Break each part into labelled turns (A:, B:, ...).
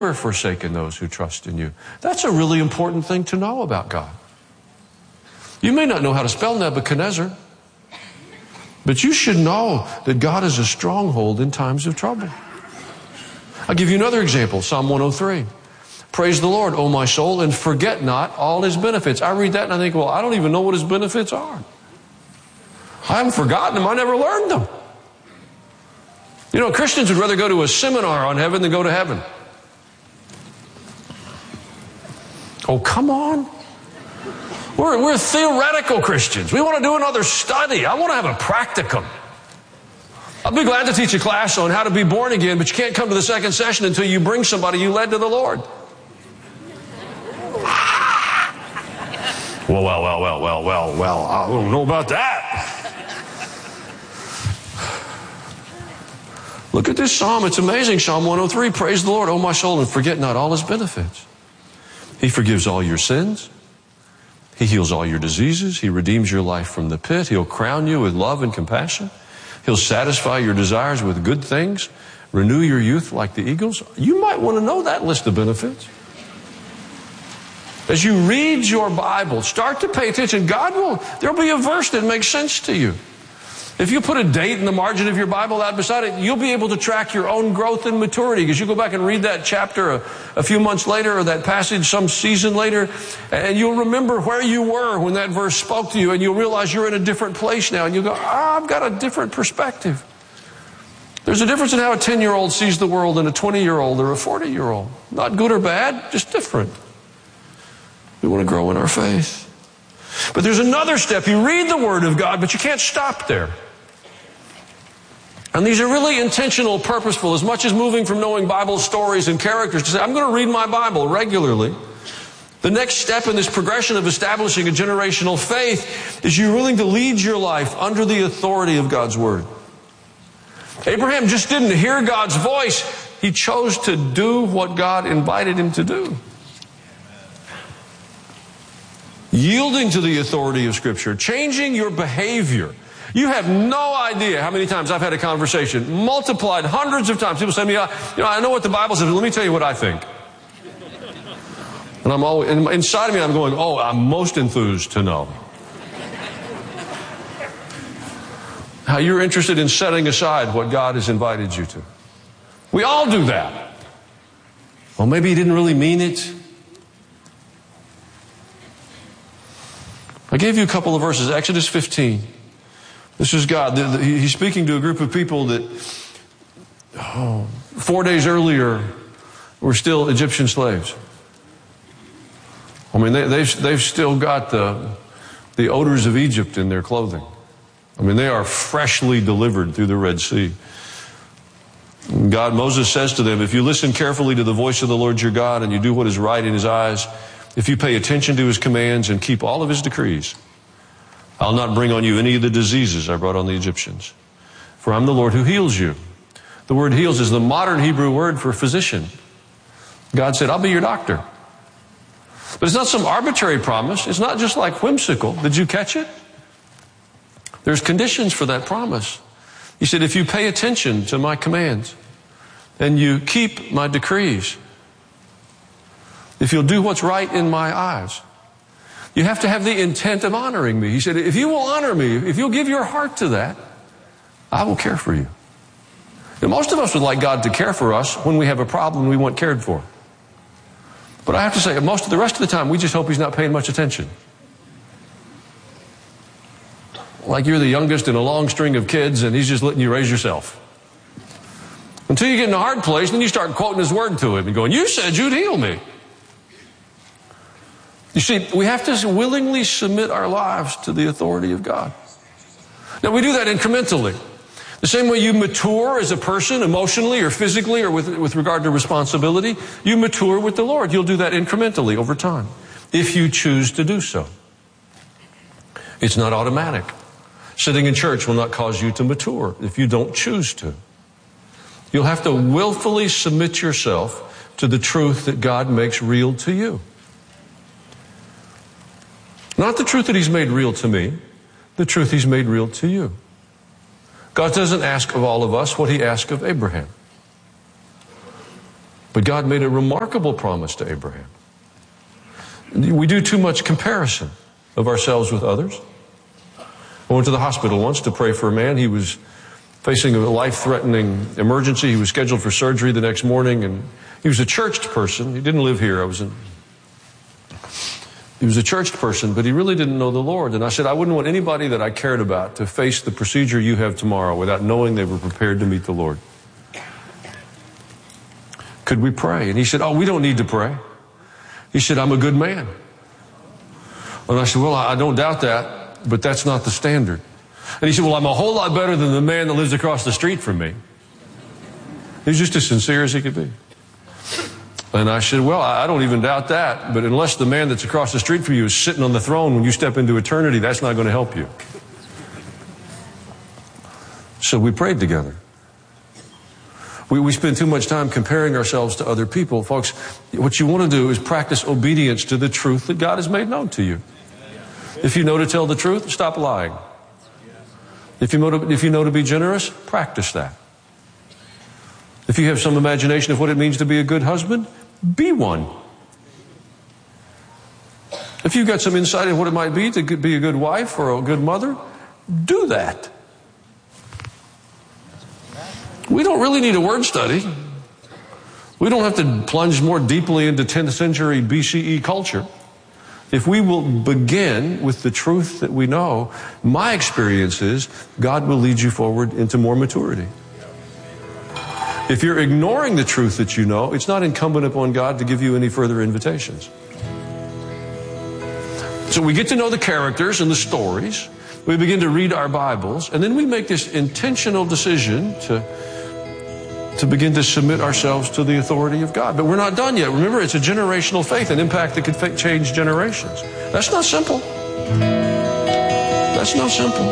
A: never forsaken those who trust in you. That's a really important thing to know about God. You may not know how to spell Nebuchadnezzar, but you should know that God is a stronghold in times of trouble. I'll give you another example, Psalm 103. Praise the Lord, O my soul, and forget not all his benefits. I read that and I think, well, I don't even know what his benefits are. I haven't forgotten them. I never learned them. You know, Christians would rather go to a seminar on heaven than go to heaven. Oh, come on. We're theoretical Christians. We want to do another study. I want to have a practicum. I'll be glad to teach a class on how to be born again, but you can't come to the second session until you bring somebody you led to the Lord. Well, I don't know about that. Look at this psalm. It's amazing. Psalm 103, praise the Lord, O my soul, and forget not all his benefits. He forgives all your sins. He heals all your diseases. He redeems your life from the pit. He'll crown you with love and compassion. He'll satisfy your desires with good things, renew your youth like the eagles. You might want to know that list of benefits. As you read your Bible, start to pay attention. There'll be a verse that makes sense to you. If you put a date in the margin of your Bible out beside it, you'll be able to track your own growth and maturity, because you go back and read that chapter a few months later, or that passage some season later, and you'll remember where you were when that verse spoke to you, and you'll realize you're in a different place now, and you'll go, I've got a different perspective. There's a difference in how a 10-year-old sees the world and a 20-year-old or a 40-year-old. Not good or bad, just different. We want to grow in our faith. But there's another step. You read the Word of God, but you can't stop there. And these are really intentional, purposeful, as much as moving from knowing Bible stories and characters to say, I'm going to read my Bible regularly. The next step in this progression of establishing a generational faith is you're willing to lead your life under the authority of God's Word. Abraham just didn't hear God's voice. He chose to do what God invited him to do. Yielding to the authority of Scripture, changing your behavior. You have no idea how many times I've had a conversation, multiplied hundreds of times. People say to me, I know what the Bible says, but let me tell you what I think. And I'm always, inside of me, I'm going, I'm most enthused to know. How you're interested in setting aside what God has invited you to. We all do that. Well, maybe he didn't really mean it. I gave you a couple of verses. Exodus 15. This is God. He's speaking to a group of people that 4 days earlier were still Egyptian slaves. I mean, they've still got the odors of Egypt in their clothing. I mean, they are freshly delivered through the Red Sea. Moses says to them, if you listen carefully to the voice of the Lord your God and you do what is right in his eyes, if you pay attention to his commands and keep all of his decrees, I'll not bring on you any of the diseases I brought on the Egyptians. For I'm the Lord who heals you. The word heals is the modern Hebrew word for physician. God said, I'll be your doctor. But it's not some arbitrary promise. It's not just like whimsical. Did you catch it? There's conditions for that promise. He said, if you pay attention to my commands and you keep my decrees, if you'll do what's right in my eyes, you have to have the intent of honoring me. He said, if you will honor me, if you'll give your heart to that, I will care for you. Now, most of us would like God to care for us when we have a problem we want cared for. But I have to say, most of the rest of the time, we just hope he's not paying much attention. Like you're the youngest in a long string of kids and he's just letting you raise yourself. Until you get in a hard place, then you start quoting his word to him and going, you said you'd heal me. You see, we have to willingly submit our lives to the authority of God. Now, we do that incrementally. The same way you mature as a person, emotionally or physically or with regard to responsibility, you mature with the Lord. You'll do that incrementally over time, if you choose to do so. It's not automatic. Sitting in church will not cause you to mature if you don't choose to. You'll have to willfully submit yourself to the truth that God makes real to you. Not the truth that he's made real to me, the truth he's made real to you. God doesn't ask of all of us what he asked of Abraham. But God made a remarkable promise to Abraham. We do too much comparison of ourselves with others. I went to the hospital once to pray for a man. He was facing a life-threatening emergency. He was scheduled for surgery the next morning, and he was a churched person. He didn't live here. He was a churched person, but he really didn't know the Lord. And I said, I wouldn't want anybody that I cared about to face the procedure you have tomorrow without knowing they were prepared to meet the Lord. Could we pray? And he said, oh, we don't need to pray. He said, I'm a good man. And I said, well, I don't doubt that, but that's not the standard. And he said, well, I'm a whole lot better than the man that lives across the street from me. He was just as sincere as he could be. And I said, well, I don't even doubt that, but unless the man that's across the street from you is sitting on the throne when you step into eternity, that's not going to help you. So we prayed together. We spend too much time comparing ourselves to other people. Folks, what you want to do is practice obedience to the truth that God has made known to you. If you know to tell the truth, stop lying. If you know to be generous, practice that. If you have some imagination of what it means to be a good husband, be one. If you've got some insight in what it might be to be a good wife or a good mother, do that. We don't really need a word study. We don't have to plunge more deeply into 10th century BCE culture. If we will begin with the truth that we know, my experience is God will lead you forward into more maturity. If you're ignoring the truth that you know, it's not incumbent upon God to give you any further invitations. So we get to know the characters and the stories. We begin to read our Bibles, and then we make this intentional decision to begin to submit ourselves to the authority of God. But we're not done yet. Remember, it's a generational faith, an impact that could change generations. That's not simple. That's not simple.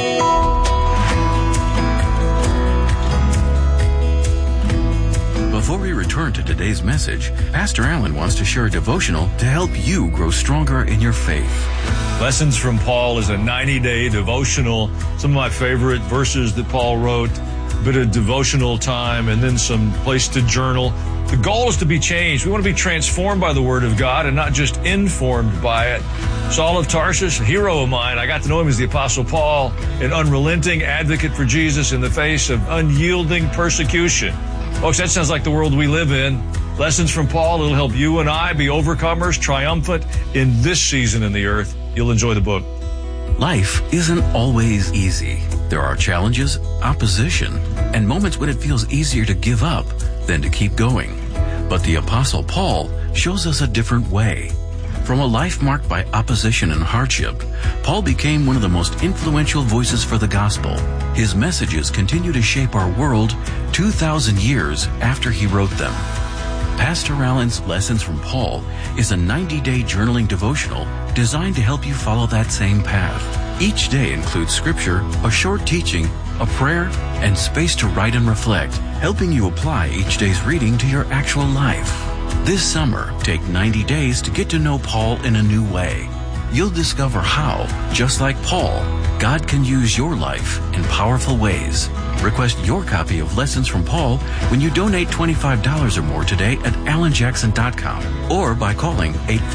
B: Before we return to today's message, Pastor Allen wants to share a devotional to help you grow stronger in your faith.
C: Lessons from Paul is a 90-day devotional. Some of my favorite verses that Paul wrote, a bit of devotional time, and then some place to journal. The goal is to be changed. We want to be transformed by the Word of God and not just informed by it. Saul of Tarsus, a hero of mine. I got to know him as the Apostle Paul, an unrelenting advocate for Jesus in the face of unyielding persecution. Folks, that sounds like the world we live in. Lessons from Paul, it'll help you and I be overcomers, triumphant in this season in the earth. You'll enjoy the book.
B: Life isn't always easy. There are challenges, opposition, and moments when it feels easier to give up than to keep going. But the Apostle Paul shows us a different way. From a life marked by opposition and hardship, Paul became one of the most influential voices for the gospel. His messages continue to shape our world 2,000 years after he wrote them. Pastor Allen's Lessons from Paul is a 90-day journaling devotional designed to help you follow that same path. Each day includes scripture, a short teaching, a prayer, and space to write and reflect, helping you apply each day's reading to your actual life. This summer, take 90 days to get to know Paul in a new way. You'll discover how, just like Paul, God can use your life in powerful ways. Request your copy of Lessons from Paul when you donate $25 or more today at AlanJackson.com or by calling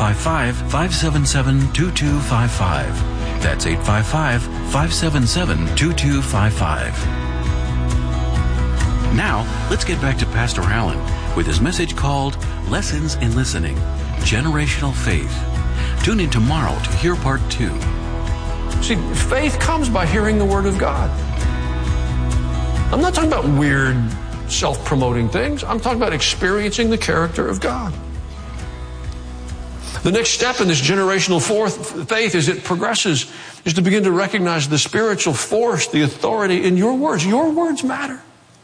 B: 855-577-2255. That's 855-577-2255. Now, let's get back to Pastor Allen with his message called Lessons in Listening, Generational Faith. Tune in tomorrow to hear part 2.
A: See, faith comes by hearing the Word of God. I'm not talking about weird, self-promoting things. I'm talking about experiencing the character of God. The next step in this generational faith as it progresses is to begin to recognize the spiritual force, the authority in your words. Your words matter.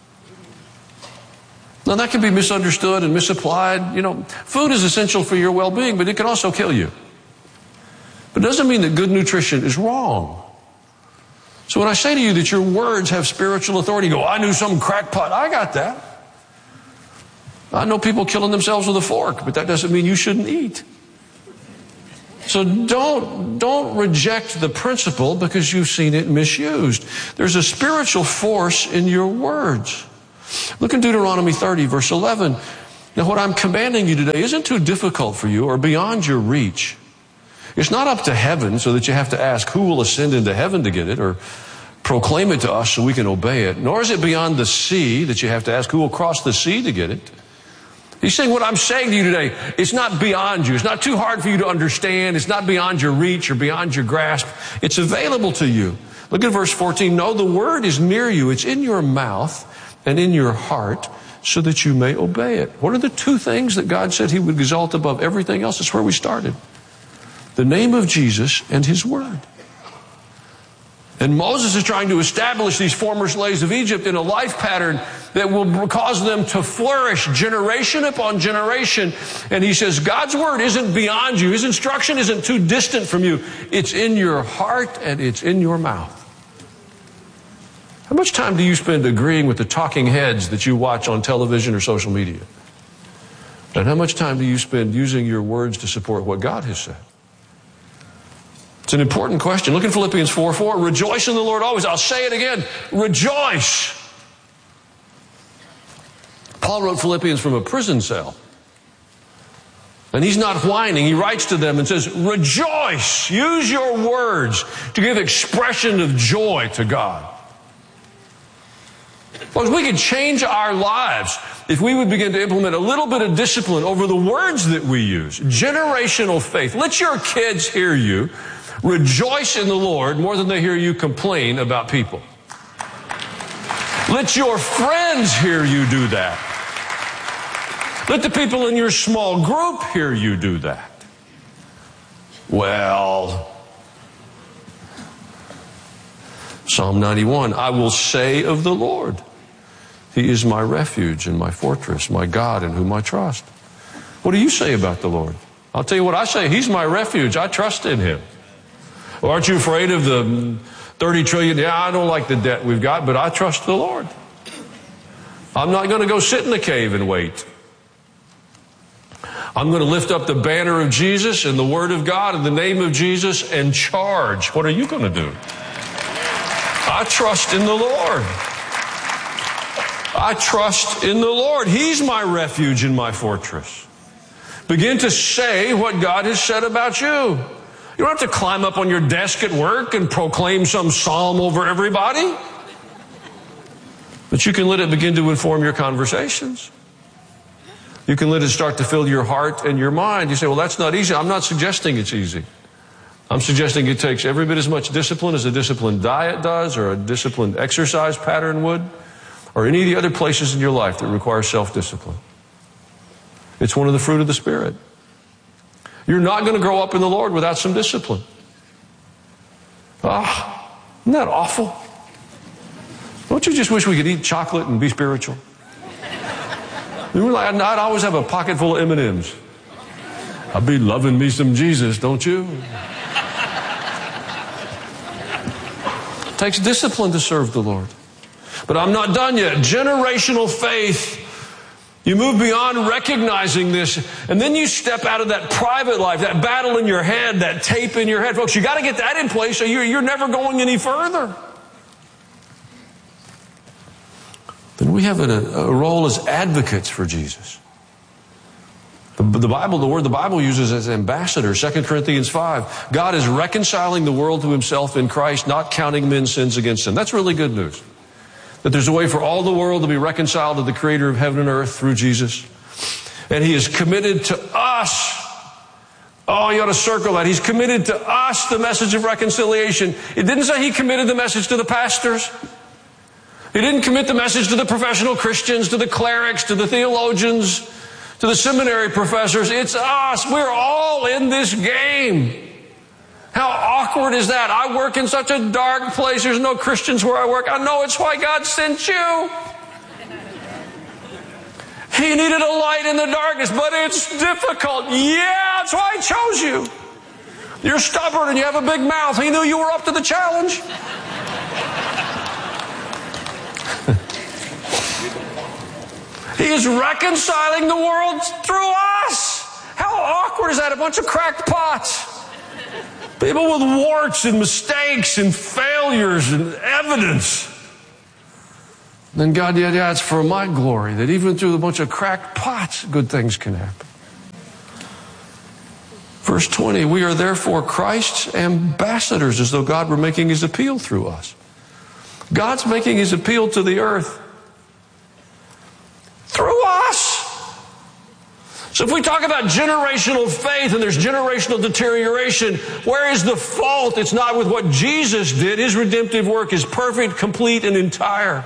A: Now, that can be misunderstood and misapplied. You know, food is essential for your well-being, but it can also kill you. But it doesn't mean that good nutrition is wrong. So when I say to you that your words have spiritual authority, you go, I knew some crackpot. I got that. I know people killing themselves with a fork, but that doesn't mean you shouldn't eat. So don't reject the principle because you've seen it misused. There's a spiritual force in your words. Look in Deuteronomy 30, verse 11. Now, what I'm commanding you today isn't too difficult for you or beyond your reach. It's not up to heaven so that you have to ask who will ascend into heaven to get it or proclaim it to us so we can obey it. Nor is it beyond the sea that you have to ask who will cross the sea to get it. He's saying what I'm saying to you today, it's not beyond you. It's not too hard for you to understand. It's not beyond your reach or beyond your grasp. It's available to you. Look at verse 14. No, the word is near you. It's in your mouth and in your heart so that you may obey it. What are the two things that God said he would exalt above everything else? That's where we started. The name of Jesus and his word. And Moses is trying to establish these former slaves of Egypt in a life pattern that will cause them to flourish generation upon generation. And he says, God's word isn't beyond you. His instruction isn't too distant from you. It's in your heart and it's in your mouth. How much time do you spend agreeing with the talking heads that you watch on television or social media? And how much time do you spend using your words to support what God has said? It's an important question. Look in Philippians 4:4. Rejoice in the Lord always. I'll say it again. Rejoice. Paul wrote Philippians from a prison cell. And he's not whining. He writes to them and says, rejoice. Use your words to give expression of joy to God. Folks, we could change our lives if we would begin to implement a little bit of discipline over the words that we use. Generational faith. Let your kids hear you rejoice in the Lord more than they hear you complain about people. Let your friends hear you do that. Let the people in your small group hear you do that. Well, Psalm 91, I will say of the Lord, he is my refuge and my fortress, my God in whom I trust. What do you say about the Lord? I'll tell you what I say. He's my refuge. I trust in him. Well, aren't you afraid of the 30 trillion? Yeah, I don't like the debt we've got, but I trust the Lord. I'm not going to go sit in the cave and wait. I'm going to lift up the banner of Jesus and the Word of God in the name of Jesus and charge. What are you going to do? I trust in the Lord. I trust in the Lord. He's my refuge and my fortress. Begin to say what God has said about you. You don't have to climb up on your desk at work and proclaim some psalm over everybody. But you can let it begin to inform your conversations. You can let it start to fill your heart and your mind. You say, well, that's not easy. I'm not suggesting it's easy. I'm suggesting it takes every bit as much discipline as a disciplined diet does or a disciplined exercise pattern would or any of the other places in your life that require self-discipline. It's one of the fruit of the Spirit. You're not going to grow up in the Lord without some discipline. Isn't that awful? Don't you just wish we could eat chocolate and be spiritual? I'd always have a pocket full of M&Ms. I'd be loving me some Jesus, don't you? It takes discipline to serve the Lord. But I'm not done yet. Generational faith. You move beyond recognizing this, and then you step out of that private life, that battle in your head, that tape in your head. Folks, you got to get that in place or you're never going any further. Then we have a role as advocates for Jesus. The word the Bible uses as ambassador, 2 Corinthians 5. God is reconciling the world to himself in Christ, not counting men's sins against them. That's really good news. That there's a way for all the world to be reconciled to the Creator of heaven and earth through Jesus. And he is committed to us. Oh, you ought to circle that. He's committed to us the message of reconciliation. It didn't say he committed the message to the pastors. He didn't commit the message to the professional Christians, to the clerics, to the theologians, to the seminary professors. It's us. We're all in this game. How awkward is that? I work in such a dark place. There's no Christians where I work. I know it's why God sent you. He needed a light in the darkness, but it's difficult. Yeah, that's why he chose you. You're stubborn and you have a big mouth. He knew you were up to the challenge. He is reconciling the world through us. How awkward is that? A bunch of cracked pots. People with warts and mistakes and failures and evidence. then God, yeah, it's for my glory, that even through a bunch of cracked pots, good things can happen. Verse 20, we are therefore Christ's ambassadors, as though God were making his appeal through us. God's making his appeal to the earth through us. So if we talk about generational faith and there's generational deterioration, where is the fault? It's not with what Jesus did. His redemptive work is perfect, complete, and entire.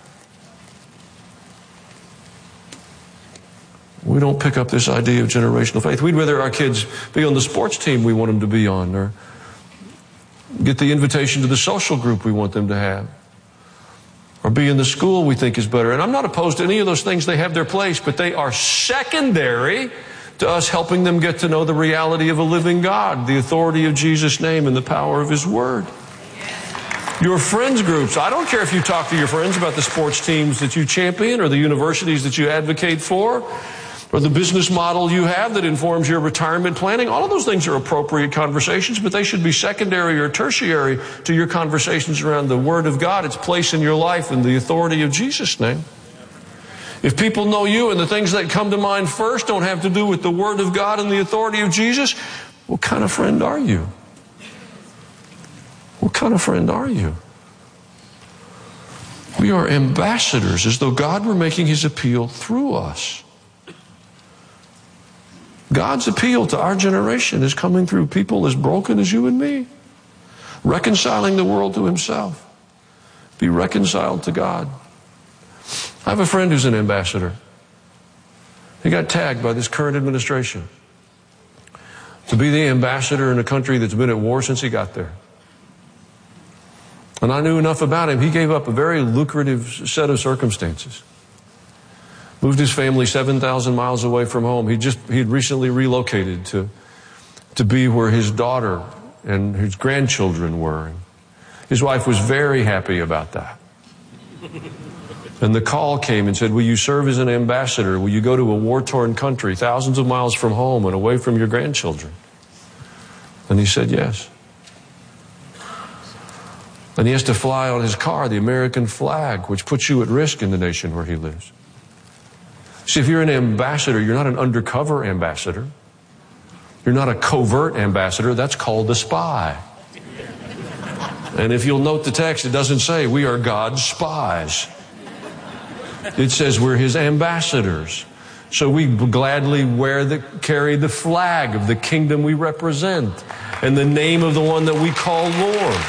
A: We don't pick up this idea of generational faith. We'd rather our kids be on the sports team we want them to be on, or get the invitation to the social group we want them to have, or be in the school we think is better. And I'm not opposed to any of those things. They have their place, but they are secondary to us helping them get to know the reality of a living God, the authority of Jesus' name, and the power of his word. Your friends groups, I don't care if you talk to your friends about the sports teams that you champion or the universities that you advocate for, or the business model you have that informs your retirement planning. All of those things are appropriate conversations, but they should be secondary or tertiary to your conversations around the Word of God, its place in your life, and the authority of Jesus' name. If people know you and the things that come to mind first don't have to do with the Word of God and the authority of Jesus, what kind of friend are you? What kind of friend are you? We are ambassadors, as though God were making his appeal through us. God's appeal to our generation is coming through people as broken as you and me, reconciling the world to himself. Be reconciled to God. I have a friend who's an ambassador. He got tagged by this current administration to be the ambassador in a country that's been at war since he got there. And I knew enough about him. He gave up a very lucrative set of circumstances. Moved his family 7,000 miles away from home. He'd recently relocated to be where his daughter and his grandchildren were. And his wife was very happy about that. And the call came and said, will you serve as an ambassador? Will you go to a war-torn country, thousands of miles from home and away from your grandchildren? And he said yes. And he has to fly on his car the American flag, which puts you at risk in the nation where he lives. See, if you're an ambassador, you're not an undercover ambassador. You're not a covert ambassador. That's called a spy. And if you'll note the text, it doesn't say we are God's spies. It says we're his ambassadors. So we gladly carry the flag of the kingdom we represent and the name of the one that we call Lord.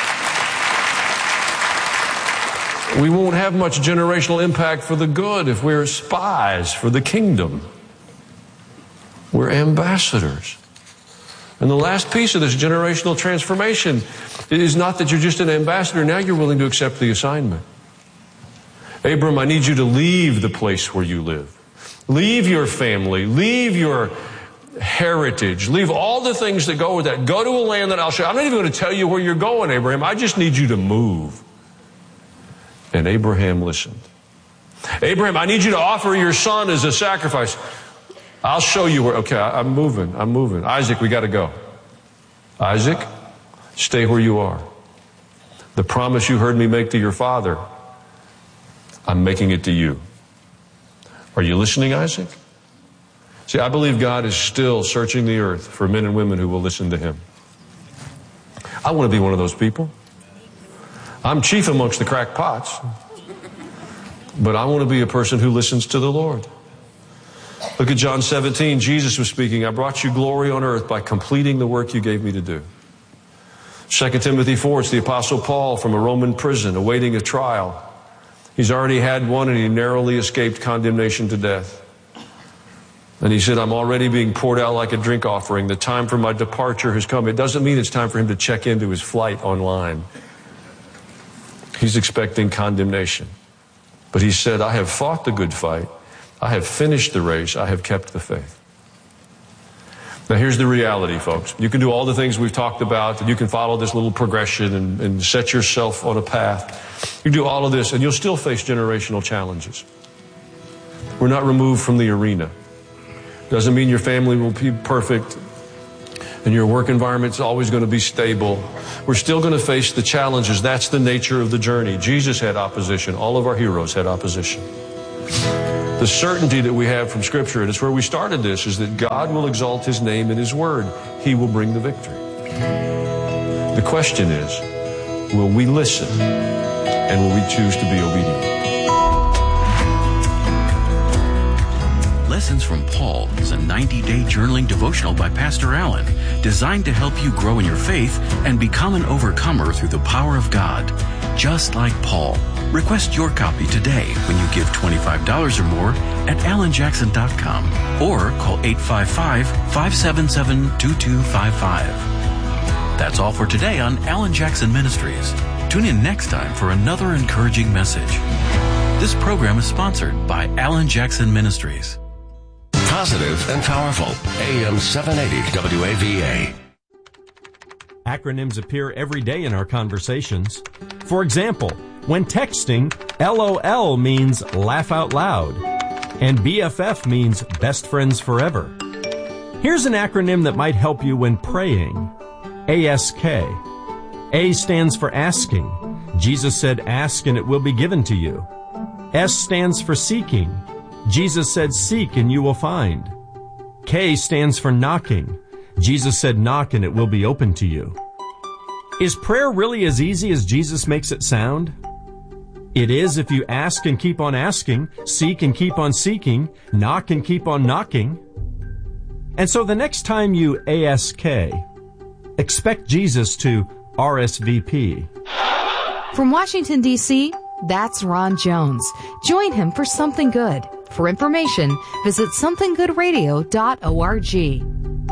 A: We won't have much generational impact for the good if we're spies for the kingdom. We're ambassadors. And the last piece of this generational transformation is not that you're just an ambassador. Now you're willing to accept the assignment. Abram, I need you to leave the place where you live. Leave your family. Leave your heritage. Leave all the things that go with that. Go to a land that I'll show you. I'm not even going to tell you where you're going, Abraham. I just need you to move. And Abraham listened. Abraham, I need you to offer your son as a sacrifice. I'll show you where. Okay, I'm moving. Isaac, we got to go. Isaac, stay where you are. The promise you heard me make to your father, I'm making it to you. Are you listening, Isaac? See, I believe God is still searching the earth for men and women who will listen to him. I want to be one of those people. I'm chief amongst the cracked pots, but I want to be a person who listens to the Lord. Look at John 17. Jesus was speaking. I brought you glory on earth by completing the work you gave me to do. 2 Timothy 4, it's the Apostle Paul from a Roman prison awaiting a trial. He's already had one and he narrowly escaped condemnation to death. And he said, I'm already being poured out like a drink offering. The time for my departure has come. It doesn't mean it's time for him to check into his flight online. He's expecting condemnation. But he said, I have fought the good fight. I have finished the race. I have kept the faith. Now here's the reality, folks. You can do all the things we've talked about, and you can follow this little progression and set yourself on a path. You do all of this, and you'll still face generational challenges. We're not removed from the arena. Doesn't mean your family will be perfect. and your work environment's always going to be stable. We're still going to face the challenges. That's the nature of the journey. Jesus had opposition. All of our heroes had opposition. The certainty that we have from Scripture, and it's where we started this, is that God will exalt His name in His Word. He will bring the victory. The question is, will we listen, and will we choose to be obedient?
B: Lessons from Paul is a 90-day journaling devotional by Pastor Allen, designed to help you grow in your faith and become an overcomer through the power of God, just like Paul. Request your copy today when you give $25 or more at alanjackson.com or call 855-577-2255. That's all for today on Alan Jackson Ministries. Tune in next time for another encouraging message. This program is sponsored by Alan Jackson Ministries.
D: Positive and powerful. AM 780 WAVA.
E: Acronyms appear every day in our conversations. For example, when texting, LOL means laugh out loud, and BFF means best friends forever. Here's an acronym that might help you when praying. ASK. A stands for asking. Jesus said, ask and it will be given to you. S stands for seeking. Jesus said, seek and you will find. K stands for knocking. Jesus said, knock and it will be open to you. Is prayer really as easy as Jesus makes it sound? It is if you ask and keep on asking, seek and keep on seeking, knock and keep on knocking. And so the next time you ASK, expect Jesus to RSVP.
F: From Washington, D.C., that's Ron Jones. Join him for Something Good. For information, visit somethinggoodradio.org.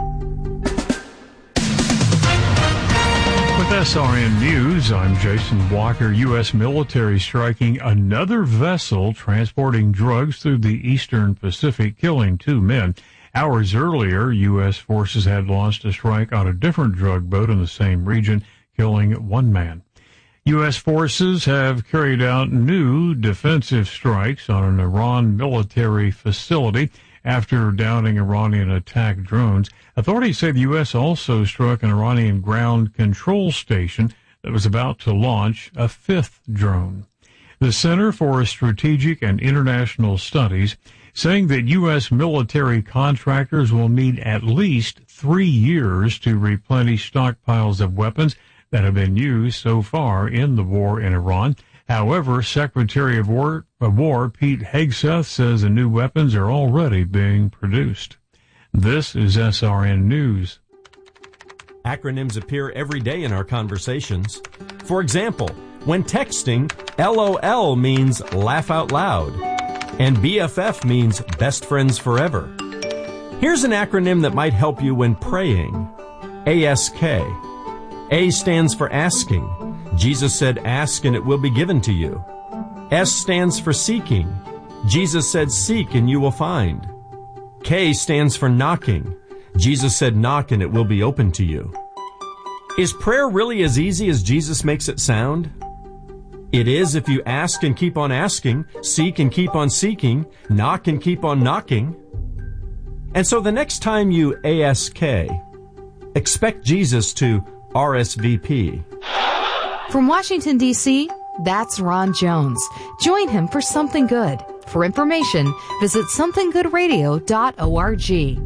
G: With SRN News, I'm Jason Walker. U.S. military striking another vessel transporting drugs through the eastern Pacific, killing 2 men. Hours earlier, U.S. forces had launched a strike on a different drug boat in the same region, killing 1 man. U.S. forces have carried out new defensive strikes on an Iran military facility after downing Iranian attack drones. Authorities say the U.S. also struck an Iranian ground control station that was about to launch a 5th drone. The Center for Strategic and International Studies saying that U.S. military contractors will need at least 3 years to replenish stockpiles of weapons that have been used so far in the war in Iran. However, Secretary of War Pete Hegseth says the new weapons are already being produced. This is SRN News.
E: Acronyms appear every day in our conversations. For example, when texting, LOL means laugh out loud, and BFF means best friends forever. Here's an acronym that might help you when praying. ASK. A stands for asking. Jesus said, ask and it will be given to you. S stands for seeking. Jesus said, seek and you will find. K stands for knocking. Jesus said, knock and it will be open to you. Is prayer really as easy as Jesus makes it sound? It is if you ask and keep on asking, seek and keep on seeking, knock and keep on knocking. And so the next time you ASK, expect Jesus to RSVP.
F: From Washington, D.C., that's Ron Jones. Join him for Something Good. For information, visit somethinggoodradio.org.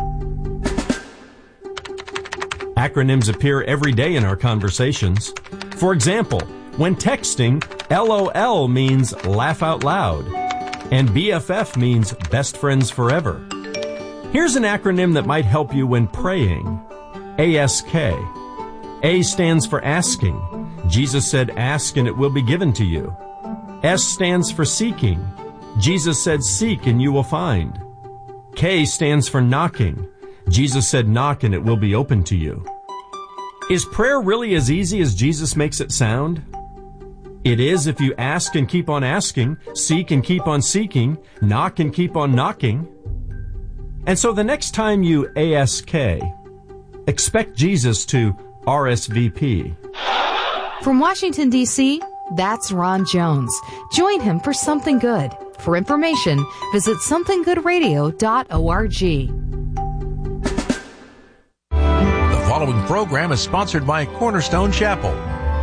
E: Acronyms appear every day in our conversations. For example, when texting, LOL means laugh out loud, and BFF means best friends forever. Here's an acronym that might help you when praying. ASK. A stands for asking. Jesus said, ask and it will be given to you. S stands for seeking. Jesus said, seek and you will find. K stands for knocking. Jesus said, knock and it will be open to you. Is prayer really as easy as Jesus makes it sound? It is if you ask and keep on asking, seek and keep on seeking, knock and keep on knocking. And so the next time you ASK, expect Jesus to RSVP.
F: From Washington, D.C., that's Ron Jones. Join him for Something Good. For information, visit somethinggoodradio.org.
D: The
H: following program is sponsored by Cornerstone Chapel.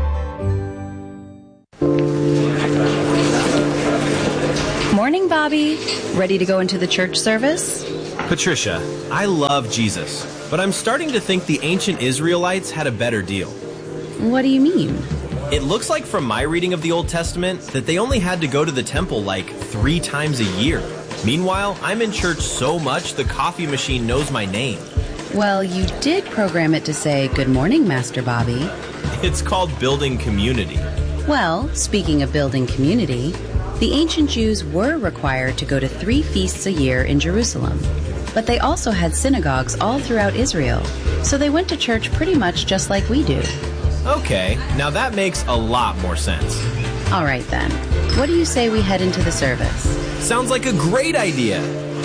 I: Morning, Bobby. Ready to go into the church service?
J: Patricia, I love Jesus, but I'm starting to think the ancient Israelites had a better deal.
I: What do you mean?
J: It looks like from my reading of the Old Testament that they only had to go to the temple like 3 times a year. Meanwhile, I'm in church so much the coffee machine knows my name.
I: Well, you did program it to say, "Good morning, Master Bobby."
J: It's called building community.
I: Well, speaking of building community, the ancient Jews were required to go to 3 feasts a year in Jerusalem. But they also had synagogues all throughout Israel, so they went to church pretty much just like we do.
J: Okay, now that makes a lot more sense.
I: All right then. What do you say we head into the service?
J: Sounds like a great idea.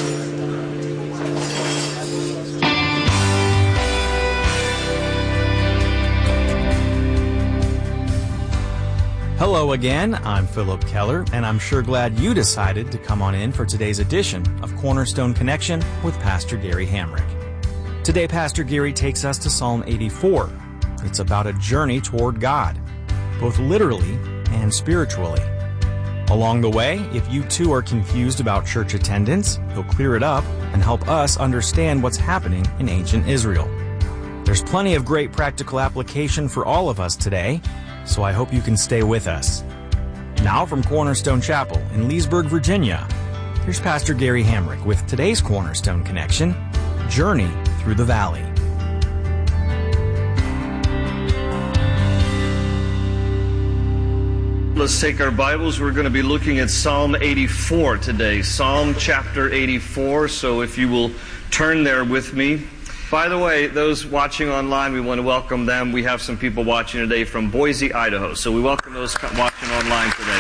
K: Hello again, I'm Philip Keller, and I'm sure glad you decided to come on in for today's edition of Cornerstone Connection with Pastor Gary Hamrick. Today, Pastor Gary takes us to Psalm 84. It's about a journey toward God, both literally and spiritually. Along the way, if you too are confused about church attendance, he'll clear it up and help us understand what's happening in ancient Israel. There's plenty of great practical application for all of us today, so I hope you can stay with us. Now from Cornerstone Chapel in Leesburg, Virginia, here's Pastor Gary Hamrick with today's Cornerstone Connection, Journey Through the Valley.
L: Let's take our Bibles. We're going to be looking at Psalm 84 today. Psalm chapter 84. So if you will turn there with me. By the way, those watching online, we want to welcome them. We have some people watching today from Boise, Idaho. So we welcome those watching online today.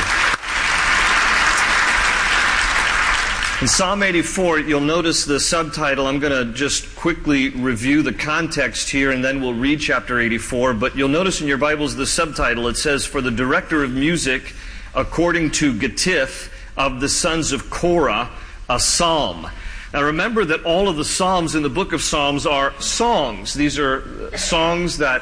L: In Psalm 84, you'll notice the subtitle. I'm going to just quickly review the context here, and then we'll read chapter 84. But you'll notice in your Bibles the subtitle. It says, "For the director of music, according to Gittith, of the sons of Korah, a psalm." Now remember that all of the psalms in the book of Psalms are songs. These are songs that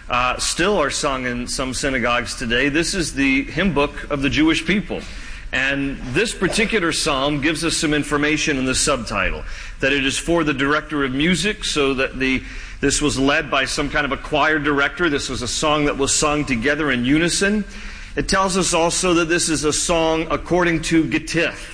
L: still are sung in some synagogues today. This is the hymn book of the Jewish people. And this particular psalm gives us some information in the subtitle, that it is for the director of music, so that this was led by some kind of a choir director. This was a song that was sung together in unison. It tells us also that this is a song according to Gittith.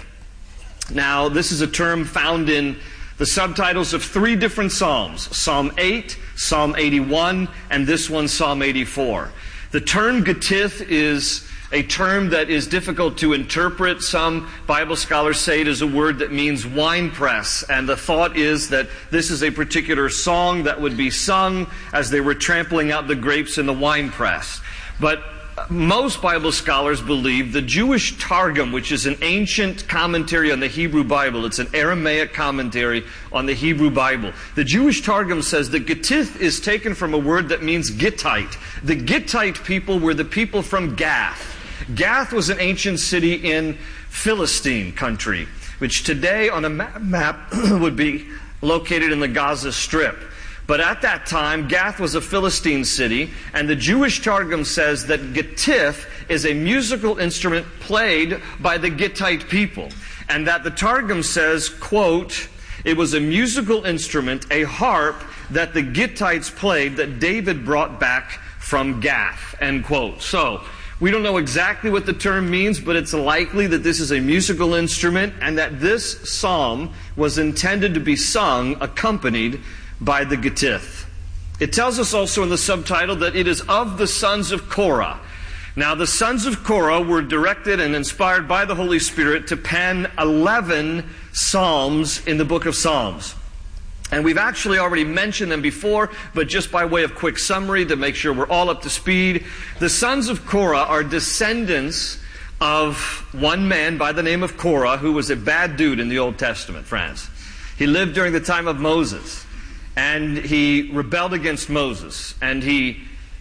L: Now, this is a term found in the subtitles of 3 different psalms, Psalm 8, Psalm 81, and this one, Psalm 84. The term Gittith is a term that is difficult to interpret. Some Bible scholars say it is a word that means winepress, and the thought is that this is a particular song that would be sung as they were trampling out the grapes in the winepress. But most Bible scholars believe the Jewish Targum, which is an ancient commentary on the Hebrew Bible, it's an Aramaic commentary on the Hebrew Bible. The Jewish Targum says that Gittith is taken from a word that means Gittite. The Gittite people were the people from Gath. Gath was an ancient city in Philistine country, which today on a map would be located in the Gaza Strip. But at that time, Gath was a Philistine city, and the Jewish Targum says that Gittith is a musical instrument played by the Gittite people. And that the Targum says, quote, "It was a musical instrument, a harp, that the Gittites played that David brought back from Gath," end quote. So, we don't know exactly what the term means, but it's likely that this is a musical instrument and that this psalm was intended to be sung accompanied by the Gittith. It tells us also in the subtitle that it is of the sons of Korah. Now, the sons of Korah were directed and inspired by the Holy Spirit to pen 11 psalms in the book of Psalms. And we've actually already mentioned them before, but just by way of quick summary to make sure we're all up to speed, the sons of Korah are descendants of one man by the name of Korah, who was a bad dude in the Old Testament, friends. He lived during the time of Moses, and he rebelled against Moses, and he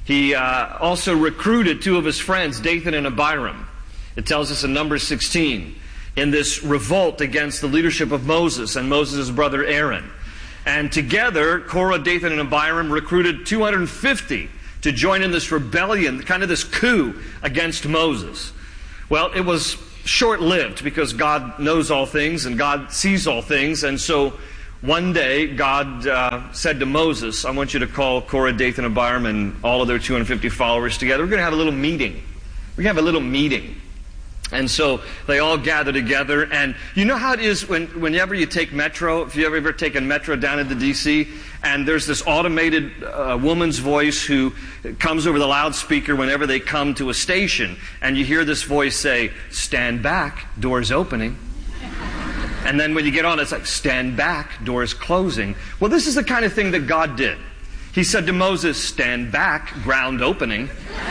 L: also recruited 2 of his friends, Dathan and Abiram. It tells us in Numbers 16, in this revolt against the leadership of Moses and Moses' brother Aaron. And together, Korah, Dathan, and Abiram recruited 250 to join in this rebellion, kind of this coup against Moses. Well, it was short-lived because God knows all things and God sees all things. And so one day, God said to Moses, I want you to call Korah, Dathan, Abiram, and all of their 250 followers together. We're going to have a little meeting. We're going to have a little meeting. And so they all gather together, and you know how it is whenever you take Metro, if you've ever taken Metro down into D.C., and there's this automated woman's voice who comes over the loudspeaker whenever they come to a station, and you hear this voice say, stand back, door's opening. And then when you get on, it's like, stand back, door's closing. Well, this is the kind of thing that God did. He said to Moses, stand back, ground opening.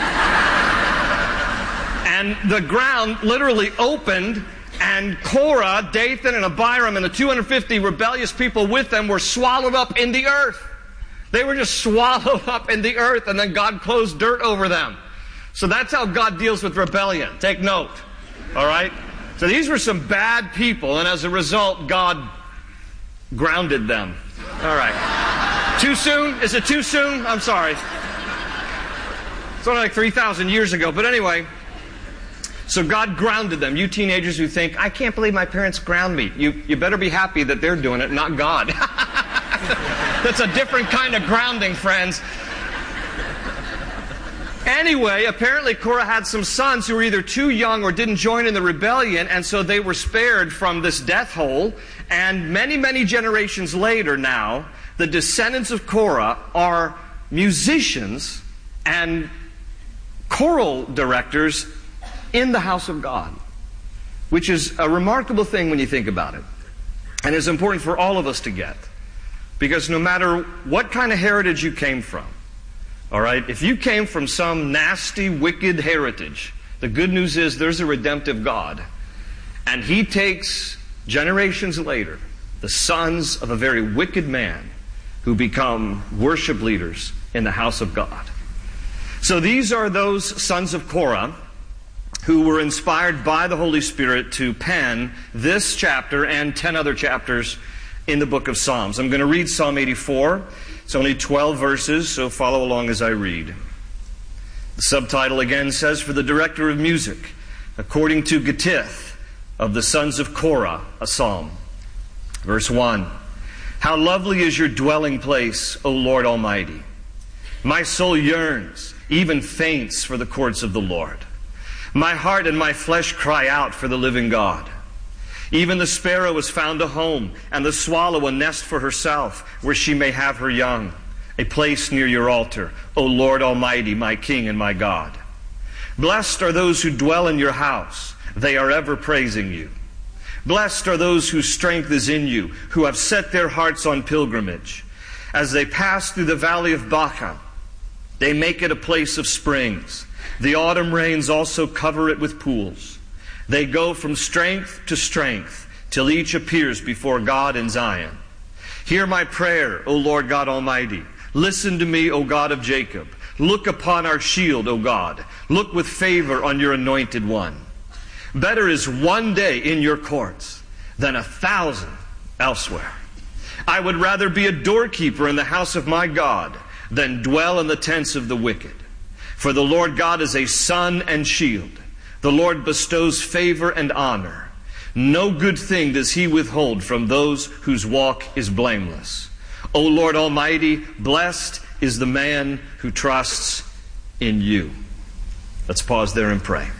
L: And the ground literally opened, and Korah, Dathan, and Abiram, and the 250 rebellious people with them were swallowed up in the earth. They were just swallowed up in the earth, and then God closed dirt over them. So that's how God deals with rebellion. Take note. All right? So these were some bad people, and as a result, God grounded them. All right. Too soon? Is it too soon? I'm sorry. It's only like 3,000 years ago. But anyway, so God grounded them. You teenagers who think, I can't believe my parents ground me. You better be happy that they're doing it, not God. That's a different kind of grounding, friends. Anyway, apparently Korah had some sons who were either too young or didn't join in the rebellion, and so they were spared from this death hole. And many, many generations later now, the descendants of Korah are musicians and choral directors in the house of God, which is a remarkable thing when you think about it. And it's important for all of us to get. Because no matter what kind of heritage you came from, all right, if you came from some nasty, wicked heritage, the good news is there's a redemptive God. And He takes, generations later, the sons of a very wicked man who become worship leaders in the house of God. So these are those sons of Korah who were inspired by the Holy Spirit to pen this chapter and 10 other chapters in the book of Psalms. I'm going to read Psalm 84. It's only 12 verses, so follow along as I read. The subtitle again says, For the director of music, according to Gittith, of the sons of Korah, a psalm. Verse 1. How lovely is your dwelling place, O Lord Almighty! My soul yearns, even faints, for the courts of the Lord. My heart and my flesh cry out for the living God. Even the sparrow has found a home, and the swallow a nest for herself, where she may have her young, a place near your altar, O Lord Almighty, my King and my God. Blessed are those who dwell in your house. They are ever praising you. Blessed are those whose strength is in you, who have set their hearts on pilgrimage. As they pass through the valley of Baca, they make it a place of springs. The autumn rains also cover it with pools. They go from strength to strength, till each appears before God in Zion. Hear my prayer, O Lord God Almighty. Listen to me, O God of Jacob. Look upon our shield, O God. Look with favor on your anointed one. Better is one day in your courts than 1,000 elsewhere. I would rather be a doorkeeper in the house of my God than dwell in the tents of the wicked. For the Lord God is a sun and shield. The Lord bestows favor and honor. No good thing does He withhold from those whose walk is blameless. O Lord Almighty, blessed is the man who trusts in you. Let's pause there and pray.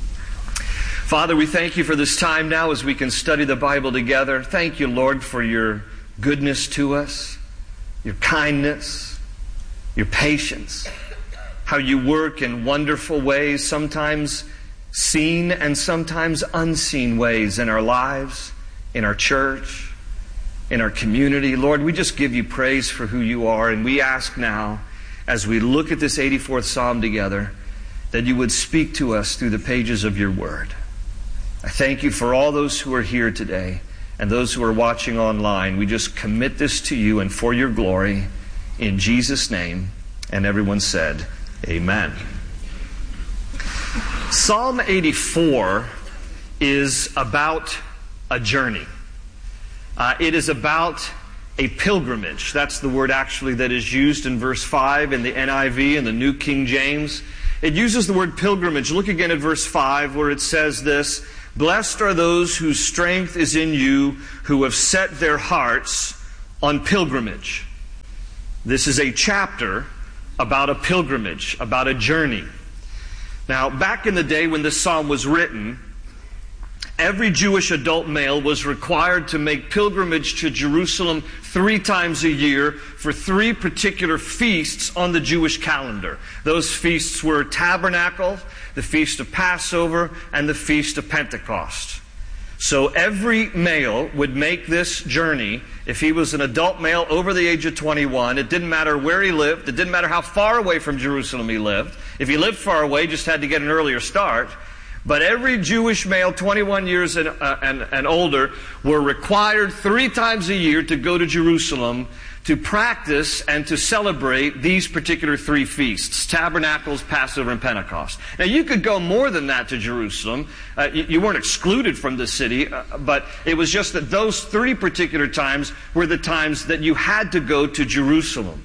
L: Father, we thank you for this time now as we can study the Bible together. Thank you, Lord, for your goodness to us, your kindness, your patience, how you work in wonderful ways, sometimes seen and sometimes unseen ways in our lives, in our church, in our community. Lord, we just give you praise for who you are, and we ask now, as we look at this 84th Psalm together, that you would speak to us through the pages of your word. I thank you for all those who are here today and those who are watching online. We just commit this to you and for your glory, in Jesus' name. And everyone said, Amen. Psalm 84 is about a journey. It is about a pilgrimage. That's the word actually that is used in verse 5 in the NIV and the New King James. It uses the word pilgrimage. Look again at verse 5 where it says this, "Blessed are those whose strength is in you, who have set their hearts on pilgrimage." This is a chapter about a pilgrimage, about a journey. Now, back in the day when this psalm was written, every Jewish adult male was required to make pilgrimage to Jerusalem 3 times a year for 3 particular feasts on the Jewish calendar. Those feasts were Tabernacle, the Feast of Passover, and the Feast of Pentecost. So every male would make this journey if he was an adult male over the age of 21. It didn't matter where he lived. It didn't matter how far away from Jerusalem he lived. If he lived far away, just had to get an earlier start. But every Jewish male 21 years and older were required 3 times a year to go to Jerusalem to practice and to celebrate these particular 3 feasts, Tabernacles, Passover, and Pentecost. Now, you could go more than that to Jerusalem. You weren't excluded from the city, but it was just that those 3 particular times were the times that you had to go to Jerusalem.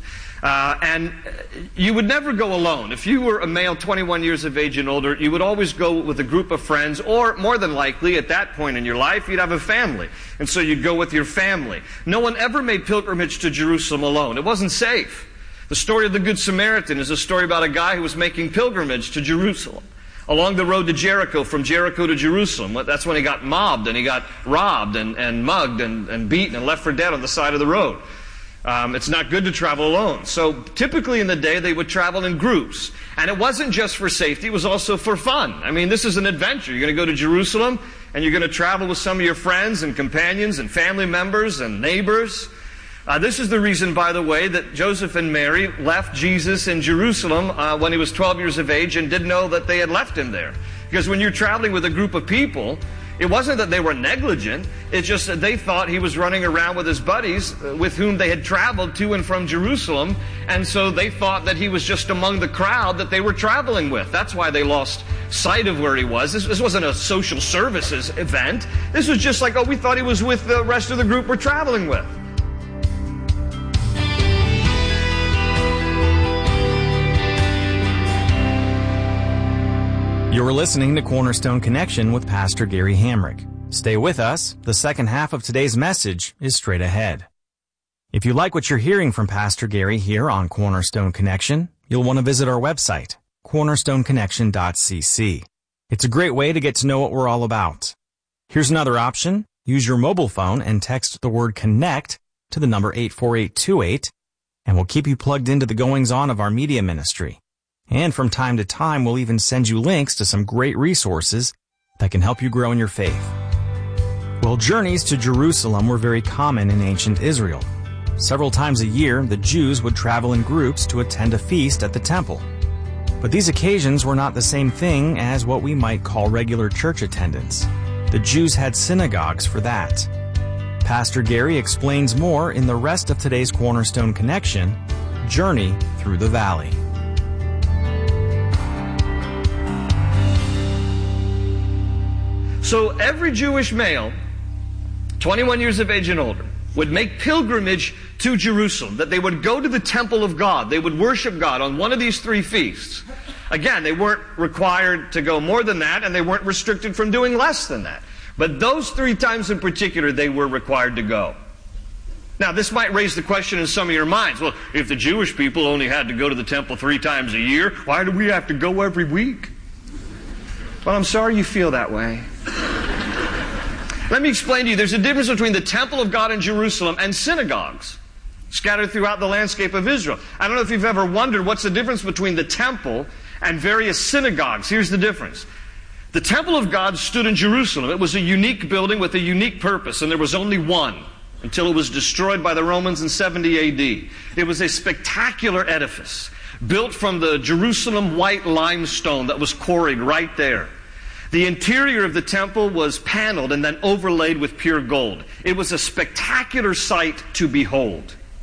L: And you would never go alone. If you were a male 21 years of age and older, you would always go with a group of friends, or more than likely, at that point in your life, you'd have a family. And so you'd go with your family. No one ever made pilgrimage to Jerusalem alone. It wasn't safe. The story of the Good Samaritan is a story about a guy who was making pilgrimage to Jerusalem. Along the road to Jericho, from Jericho to Jerusalem. That's when he got mobbed and he got robbed and mugged and beaten and left for dead on the side of the road. It's not good to travel alone. So typically in the day they would travel in groups. And it wasn't just for safety, it was also for fun. I mean, this is an adventure. You're going to go to Jerusalem and you're going to travel with some of your friends and companions and family members and neighbors. This is the reason, by the way, that Joseph and Mary left Jesus in Jerusalem when he was 12 years of age and didn't know that they had left him there. Because when you're traveling with a group of people, it wasn't that they were negligent. It's just that they thought he was running around with his buddies with whom they had traveled to and from Jerusalem. And so they thought that he was just among the crowd that they were traveling with. That's why they lost sight of where he was. This wasn't a social services event. This was just like, oh, we thought he was with the rest of the group we're traveling with.
K: You're listening to Cornerstone Connection with Pastor Gary Hamrick. Stay with us. The second half of today's message is straight ahead. If you like what you're hearing from Pastor Gary here on Cornerstone Connection, you'll want to visit our website, cornerstoneconnection.cc. It's a great way to get to know what we're all about. Here's another option. Use your mobile phone and text the word CONNECT to the number 84828, and we'll keep you plugged into the goings-on of our media ministry. And from time to time, we'll even send you links to some great resources that can help you grow in your faith. Well, journeys to Jerusalem were very common in ancient Israel. Several times a year, the Jews would travel in groups to attend a feast at the temple. But these occasions were not the same thing as what we might call regular church attendance. The Jews had synagogues for that. Pastor Gary explains more in the rest of today's Cornerstone Connection, Journey Through the Valley.
L: So every Jewish male, 21 years of age and older, would make pilgrimage to Jerusalem, that they would go to the temple of God. They would worship God on one of these 3 feasts. Again, they weren't required to go more than that, and they weren't restricted from doing less than that. But those 3 times in particular, they were required to go. Now, this might raise the question in some of your minds. Well, if the Jewish people only had to go to the temple 3 times a year, why do we have to go every week? Well, I'm sorry you feel that way. Let me explain to you. There's a difference between the temple of God in Jerusalem and synagogues scattered throughout the landscape of Israel. I don't know if you've ever wondered what's the difference between the temple and various synagogues. Here's the difference. The temple of God stood in Jerusalem. It was a unique building with a unique purpose, and there was only one until it was destroyed by the Romans in 70 A.D. It was a spectacular edifice built from the Jerusalem white limestone that was quarried right there. The interior of the temple was paneled and then overlaid with pure gold. It was a spectacular sight to behold.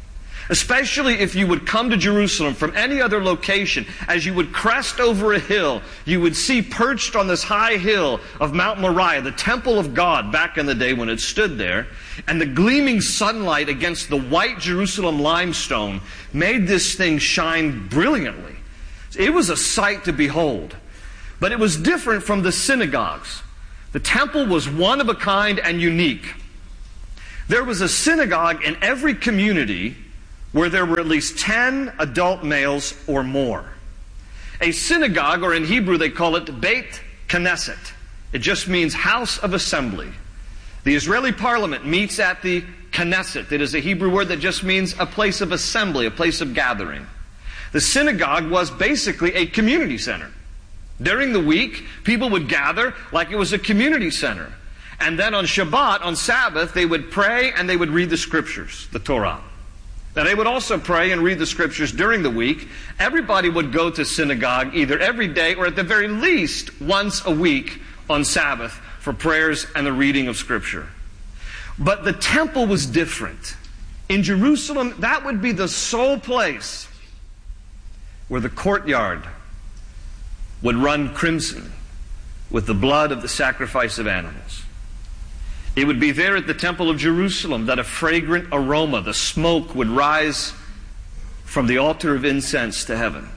L: Especially if you would come to Jerusalem from any other location, as you would crest over a hill, you would see perched on this high hill of Mount Moriah, the temple of God back in the day when it stood there, and the gleaming sunlight against the white Jerusalem limestone made this thing shine brilliantly. It was a sight to behold. But it was different from the synagogues. The temple was one of a kind and unique. There was a synagogue in every community where there were at least 10 adult males or more. A synagogue, or in Hebrew they call it Beit Knesset. It just means house of assembly. The Israeli parliament meets at the Knesset. It is a Hebrew word that just means a place of assembly, a place of gathering. The synagogue was basically a community center. During the week, people would gather like it was a community center. And then on Shabbat, on Sabbath, they would pray and they would read the Scriptures, the Torah. Now, they would also pray and read the Scriptures during the week. Everybody would go to synagogue either every day or at the very least once a week on Sabbath for prayers and the reading of Scripture. But the temple was different. In Jerusalem, that would be the sole place where the courtyard would run crimson with the blood of the sacrifice of animals. It would be there at the temple of Jerusalem that a fragrant aroma, the smoke, would rise from the altar of incense to heaven.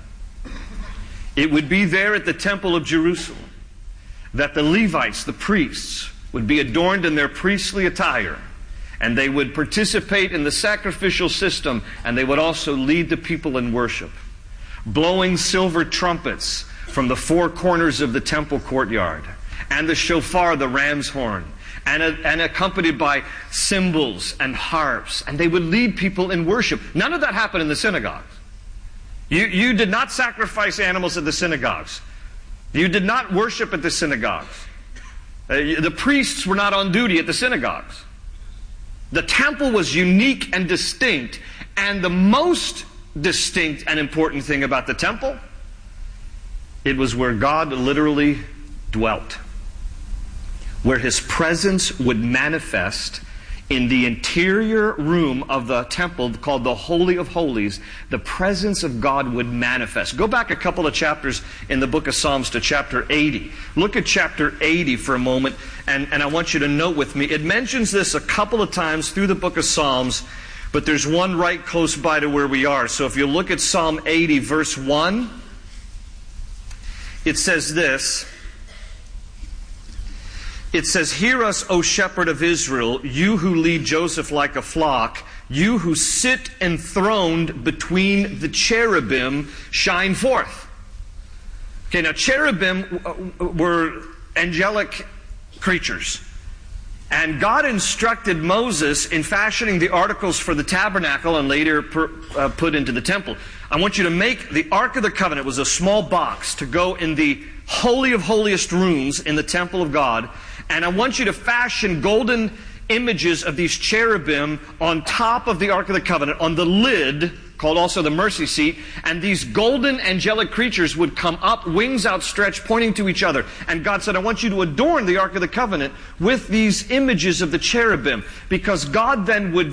L: It would be there at the temple of Jerusalem that the Levites, the priests, would be adorned in their priestly attire, and they would participate in the sacrificial system, and they would also lead the people in worship, blowing silver trumpets from the four corners of the temple courtyard, and the shofar, the ram's horn, and accompanied by cymbals and harps, and they would lead people in worship. None of that happened in the synagogues. You did not sacrifice animals at the synagogues. You did not worship at the synagogues. The priests were not on duty at the synagogues. The temple was unique and distinct, and the most distinct and important thing about the temple, it was where God literally dwelt, where His presence would manifest in the interior room of the temple called the Holy of Holies. The presence of God would manifest. Go back a couple of chapters in the book of Psalms to chapter 80. Look at chapter 80 for a moment, and I want you to note with me. It mentions this a couple of times through the book of Psalms, but there's one right close by to where we are. So if you look at Psalm 80, verse 1, it says this. It says, "Hear us, O shepherd of Israel, you who lead Joseph like a flock, you who sit enthroned between the cherubim, shine forth." Okay, now cherubim were angelic creatures. And God instructed Moses in fashioning the articles for the tabernacle and later put into the temple. I want you to make the Ark of the Covenant. It was a small box to go in the Holy of Holiest rooms in the temple of God. And I want you to fashion golden images of these cherubim on top of the Ark of the Covenant, on the lid, called also the mercy seat, and these golden angelic creatures would come up, wings outstretched, pointing to each other. And God said, I want you to adorn the Ark of the Covenant with these images of the cherubim, because God then would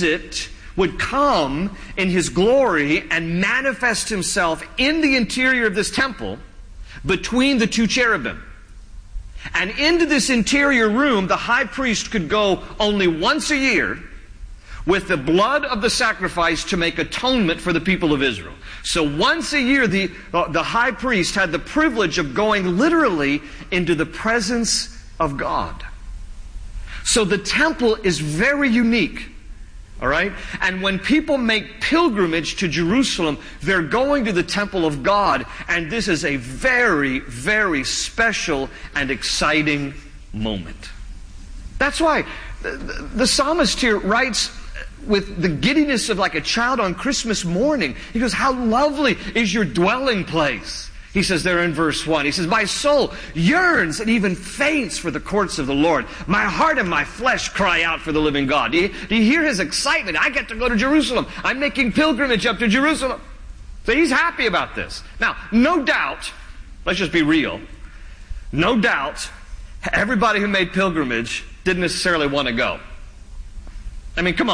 L: come in His glory and manifest Himself in the interior of this temple between the two cherubim. And into this interior room, the high priest could go only once a year with the blood of the sacrifice to make atonement for the people of Israel. So once a year, the high priest had the privilege of going literally into the presence of God. So the temple is very unique. All right? And when people make pilgrimage to Jerusalem, they're going to the temple of God. And this is a very, very special and exciting moment. That's why the psalmist here writes with the giddiness of like a child on Christmas morning. He goes, how lovely is your dwelling place. He says there in verse 1, he says, my soul yearns and even faints for the courts of the Lord. My heart and my flesh cry out for the living God. Do you hear his excitement? I get to go to Jerusalem. I'm making pilgrimage up to Jerusalem. So he's happy about this. Now, no doubt, let's just be real, no doubt, everybody who made pilgrimage didn't necessarily want to go. I mean, come on.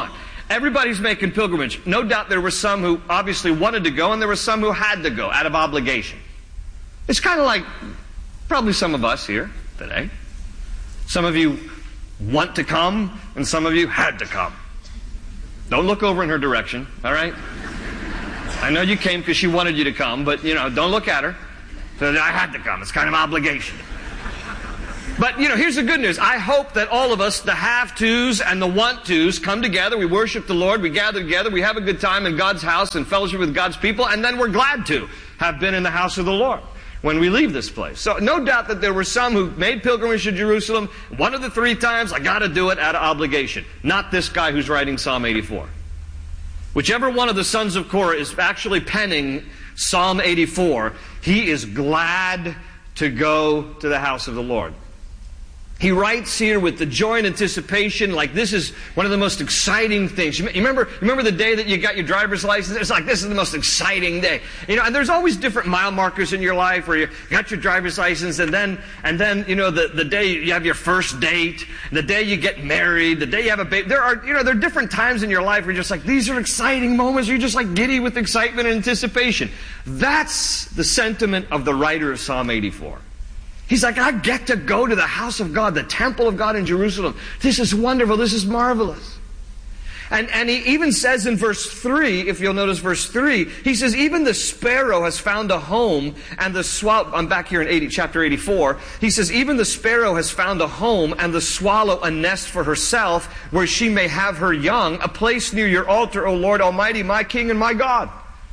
L: Everybody's making pilgrimage. No doubt there were some who obviously wanted to go, and there were some who had to go out of obligation. It's kind of like probably some of us here today. Some of you want to come, and some of you had to come. Don't look over in her direction, all right? I know you came because she wanted you to come, but, don't look at her. So I had to come. It's kind of obligation. But, here's the good news. I hope that all of us, the have-tos and the want-tos, come together. We worship the Lord. We gather together. We have a good time in God's house and fellowship with God's people. And then we're glad to have been in the house of the Lord when we leave this place. So no doubt that there were some who made pilgrimage to Jerusalem. One of the 3 times, I got to do it out of obligation. Not this guy who's writing Psalm 84. Whichever one of the sons of Korah is actually penning Psalm 84, he is glad to go to the house of the Lord. He writes here with the joy and anticipation, like this is one of the most exciting things. You remember the day that you got your driver's license? It's like this is the most exciting day. And there's always different mile markers in your life where you got your driver's license, and then the day you have your first date, the day you get married, the day you have a baby. There are different times in your life where you're just like, these are exciting moments. You're just like giddy with excitement and anticipation. That's the sentiment of the writer of Psalm 84. He's like, I get to go to the house of God, the temple of God in Jerusalem. This is wonderful. This is marvelous. And he even says in verse 3, if you'll notice verse 3, he says, even the sparrow has found a home, and the swallow, I'm back here in chapter 84, he says, even the sparrow has found a home, and the swallow a nest for herself, where she may have her young, a place near your altar, O Lord Almighty, my King and my God.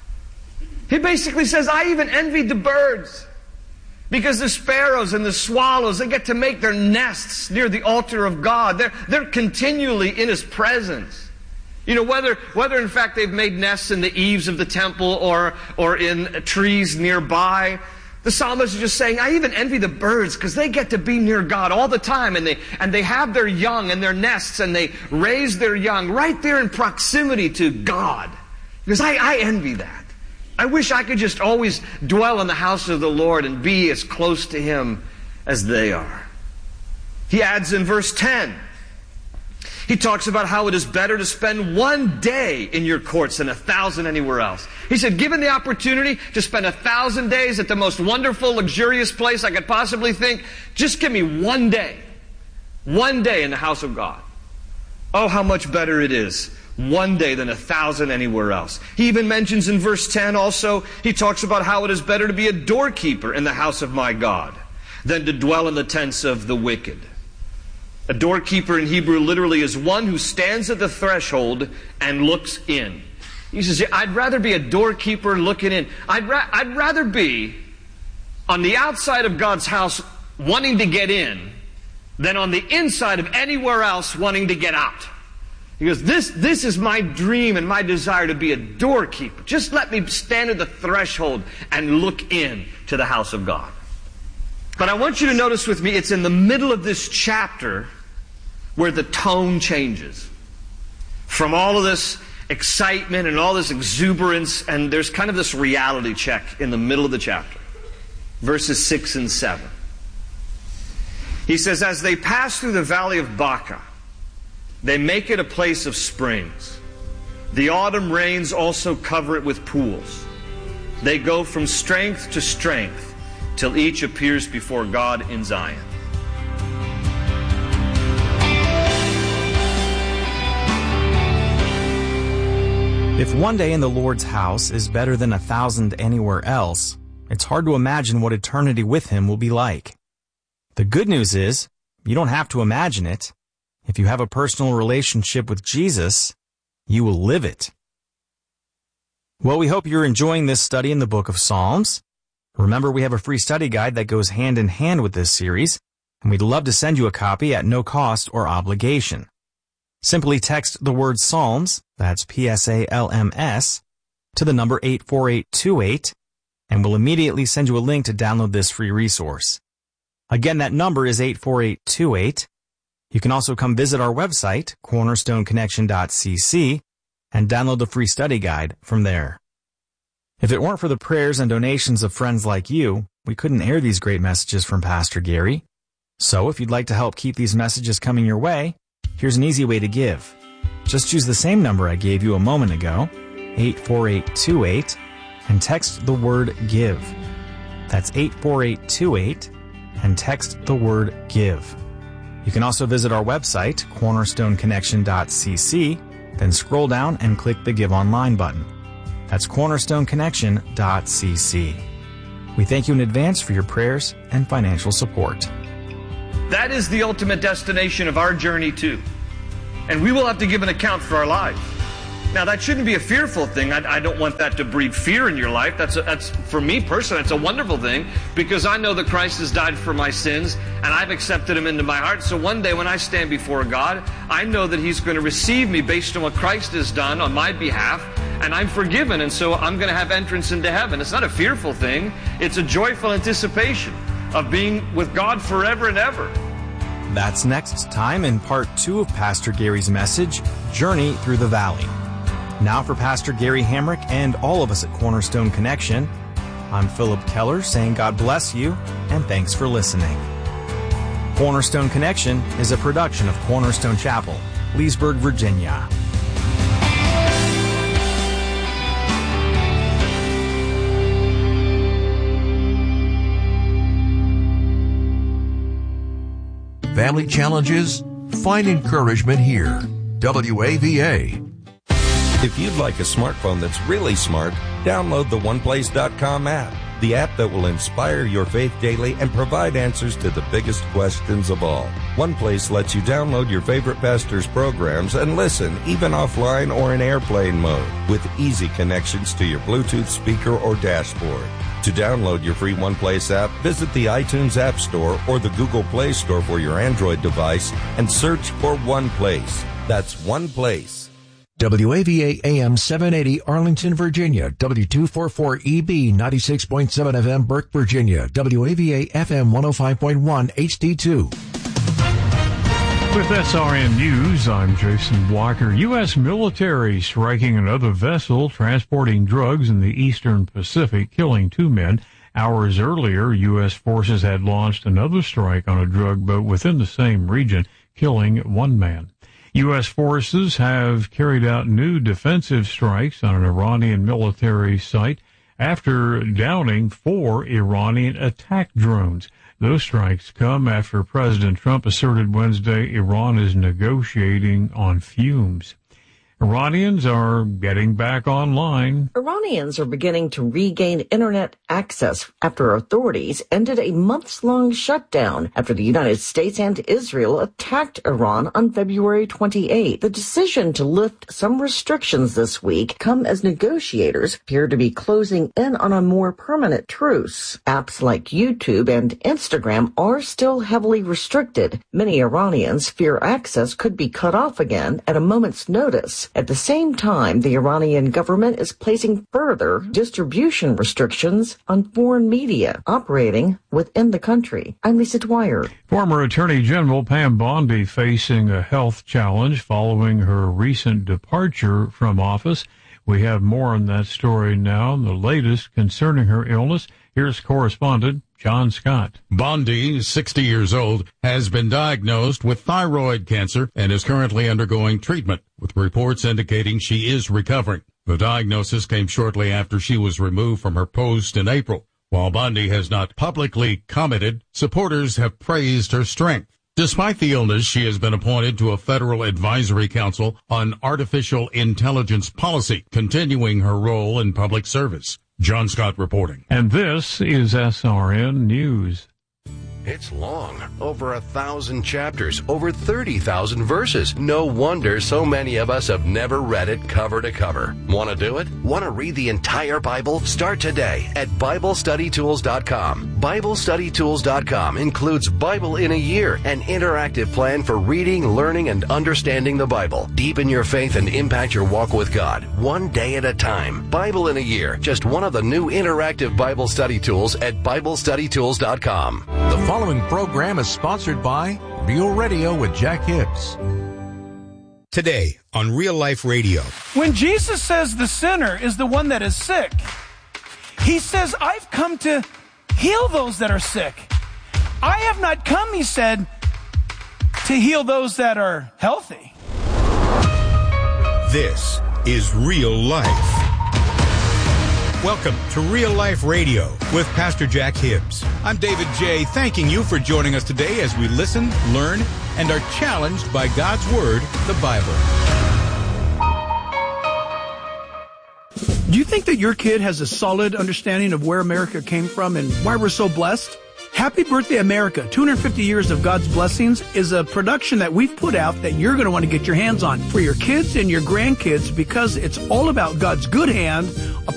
L: He basically says, I even envied the birds. Because the sparrows and the swallows, they get to make their nests near the altar of God. They're continually in His presence. Whether in fact they've made nests in the eaves of the temple or in trees nearby. The psalmist is just saying, I even envy the birds because they get to be near God all the time, and they have their young and their nests, and they raise their young right there in proximity to God. Because I envy that. I wish I could just always dwell in the house of the Lord and be as close to Him as they are. He adds in verse 10, he talks about how it is better to spend 1 day in your courts than 1,000 anywhere else. He said, given the opportunity to spend 1,000 days at the most wonderful, luxurious place I could possibly think, just give me 1 day. 1 day in the house of God. Oh, how much better it is. 1 day than 1,000 anywhere else. He even mentions in verse 10 also, he talks about how it is better to be a doorkeeper in the house of my God than to dwell in the tents of the wicked. A doorkeeper in Hebrew literally is one who stands at the threshold and looks in. He says, I'd rather be a doorkeeper looking in. I'd rather be on the outside of God's house wanting to get in than on the inside of anywhere else wanting to get out. He goes, this is my dream and my desire to be a doorkeeper. Just let me stand at the threshold and look in to the house of God. But I want you to notice with me, it's in the middle of this chapter where the tone changes. From all of this excitement and all this exuberance, and there's kind of this reality check in the middle of the chapter. Verses 6 and 7. He says, as they pass through the valley of Baca, they make it a place of springs. The autumn rains also cover it with pools. They go from strength to strength till each appears before God in Zion.
K: If 1 day in the Lord's house is better than 1,000 anywhere else, it's hard to imagine what eternity with Him will be like. The good news is, you don't have to imagine it. If you have a personal relationship with Jesus, you will live it. Well, we hope you're enjoying this study in the book of Psalms. Remember, we have a free study guide that goes hand in hand with this series, and we'd love to send you a copy at no cost or obligation. Simply text the word Psalms, that's PSALMS, to the number 84828, and we'll immediately send you a link to download this free resource. Again, that number is 84828. You can also come visit our website, cornerstoneconnection.cc, and download the free study guide from there. If it weren't for the prayers and donations of friends like you, we couldn't air these great messages from Pastor Gary. So if you'd like to help keep these messages coming your way, here's an easy way to give. Just choose the same number I gave you a moment ago, 84828, and text the word GIVE. That's 84828, and text the word GIVE. You can also visit our website, cornerstoneconnection.cc, then scroll down and click the Give Online button. That's cornerstoneconnection.cc. We thank you in advance for your prayers and financial support.
L: That is the ultimate destination of our journey too. And we will have to give an account for our lives. Now, that shouldn't be a fearful thing. I don't want that to breed fear in your life. That's for me personally, it's a wonderful thing because I know that Christ has died for my sins and I've accepted Him into my heart. So one day when I stand before God, I know that He's going to receive me based on what Christ has done on my behalf, and I'm forgiven, and so I'm going to have entrance into heaven. It's not a fearful thing. It's a joyful anticipation of being with God forever and ever.
K: That's next time in part 2 of Pastor Gary's message, Journey Through the Valley. Now for Pastor Gary Hamrick and all of us at Cornerstone Connection, I'm Philip Keller saying God bless you and thanks for listening. Cornerstone Connection is a production of Cornerstone Chapel, Leesburg, Virginia.
H: Family challenges? Find encouragement here. WAVA.
M: If you'd like a smartphone that's really smart, download the OnePlace.com app, the app that will inspire your faith daily and provide answers to the biggest questions of all. OnePlace lets you download your favorite pastor's programs and listen, even offline or in airplane mode, with easy connections to your Bluetooth speaker or dashboard. To download your free OnePlace app, visit the iTunes App Store or the Google Play Store for your Android device and search for OnePlace. That's OnePlace.
H: WAVA AM 780 Arlington, Virginia. W244EB 96.7 FM Burke, Virginia. WAVA FM 105.1 HD2.
G: With SRN News, I'm Jason Walker. U.S. military striking another vessel transporting drugs in the Eastern Pacific, killing 2 men. Hours earlier, U.S. forces had launched another strike on a drug boat within the same region, killing 1 man. U.S. forces have carried out new defensive strikes on an Iranian military site after downing 4 Iranian attack drones. Those strikes come after President Trump asserted Wednesday Iran is negotiating on fumes. Iranians are getting back online.
N: Iranians are beginning to regain internet access after authorities ended a months-long shutdown after the United States and Israel attacked Iran on February 28. The decision to lift some restrictions this week come as negotiators appear to be closing in on a more permanent truce. Apps like YouTube and Instagram are still heavily restricted. Many Iranians fear access could be cut off again at a moment's notice. At the same time, the Iranian government is placing further distribution restrictions on foreign media operating within the country. I'm Lisa Dwyer.
G: Former Attorney General Pam Bondi facing a health challenge following her recent departure from office. We have more on that story now, the latest concerning her illness. Here's correspondent John Scott.
O: Bondi, 60 years old, has been diagnosed with thyroid cancer and is currently undergoing treatment, with reports indicating she is recovering. The diagnosis came shortly after she was removed from her post in April. While Bondi has not publicly commented, supporters have praised her strength. Despite the illness, she has been appointed to a federal advisory council on artificial intelligence policy, continuing her role in public service. John Scott reporting.
G: And this is SRN News.
D: It's long, over 1,000 chapters, over 30,000 verses. No wonder so many of us have never read it cover to cover. Want to do it? Want to read the entire Bible? Start today at BibleStudyTools.com. BibleStudyTools.com includes Bible in a Year, an interactive plan for reading, learning, and understanding the Bible. Deepen your faith and impact your walk with God, one day at a time. Bible in a Year, just one of the new interactive Bible study tools at BibleStudyTools.com.
H: The following program is sponsored by Real Radio with Jack Hibbs.
P: Today on Real Life Radio.
Q: When Jesus says the sinner is the one that is sick, he says, I've come to heal those that are sick. I have not come, he said, to heal those that are healthy.
P: This is Real Life. Welcome to Real Life Radio with Pastor Jack Hibbs. I'm David J., thanking you for joining us today as we listen, learn, and are challenged by God's Word, the Bible.
R: Do you think that your kid has a solid understanding of where America came from and why we're so blessed? Happy Birthday America, 250 Years of God's Blessings is a production that we've put out that you're going to want to get your hands on for your kids and your grandkids because it's all about God's good hand